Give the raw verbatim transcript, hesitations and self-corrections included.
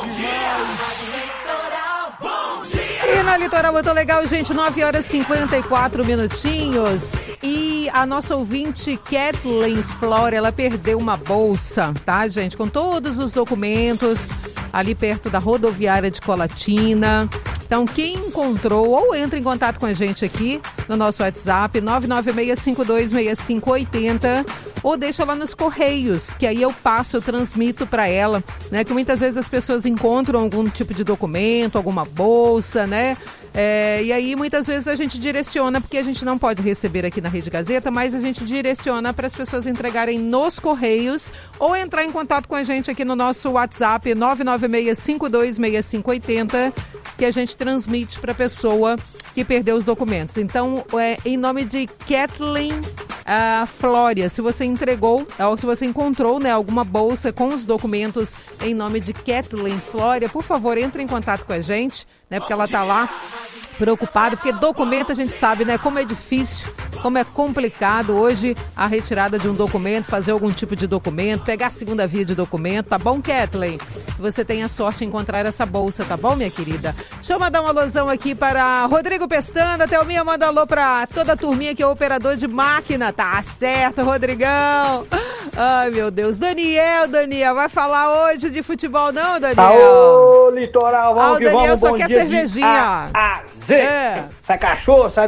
E na Litoral muito legal, gente, nove horas e cinquenta e quatro minutinhos. E a nossa ouvinte Kathleen Flora, ela perdeu uma bolsa, tá, gente? Com todos os documentos ali perto da rodoviária de Colatina. Então, quem encontrou, ou entra em contato com a gente aqui no nosso WhatsApp, nove nove seis cinco dois seis cinco oito zero, ou deixa lá nos Correios, que aí eu passo, eu transmito para ela, né? Que muitas vezes as pessoas encontram algum tipo de documento, alguma bolsa, né? É, e aí muitas vezes a gente direciona, porque a gente não pode receber aqui na Rede Gazeta, mas a gente direciona para as pessoas entregarem nos Correios ou entrar em contato com a gente aqui no nosso WhatsApp nove nove seis cinco dois seis cinco oito zero, que a gente transmite para a pessoa que perdeu os documentos. Então, é, em nome de Kathleen uh, Flória, se você entregou, ou se você encontrou, né, alguma bolsa com os documentos em nome de Kathleen Flória, por favor, entre em contato com a gente, né, porque ela está lá preocupada, porque documento a gente sabe, né, como é difícil, como é complicado hoje a retirada de um documento, fazer algum tipo de documento, pegar a segunda via de documento, tá bom, Kathleen? Você tenha sorte de encontrar essa bolsa, tá bom, minha querida? Deixa eu mandar um alusão aqui para Rodrigo Pestana, Thelminha, manda alô para toda a turminha que é operador de máquina, tá certo, Rodrigão? Ai, meu Deus, Daniel, Daniel, vai falar hoje de futebol não, Daniel? Aô, Litoral, vamos ah, que Daniel vamos, só bom quer dia cervejinha. de A a Z. É. Sai cachorro, sai